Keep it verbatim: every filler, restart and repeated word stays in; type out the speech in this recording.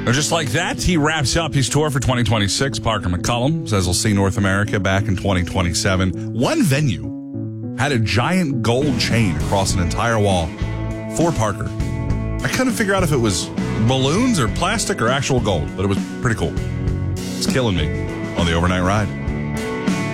And just like that, he wraps up his tour for twenty twenty-six. Parker McCollum says he'll see North America back in twenty twenty-seven. One venue had a giant gold chain across an entire wall for Parker. I couldn't figure out if it was balloons or plastic or actual gold, but it was pretty cool. It's killing me on the Overnight Ride.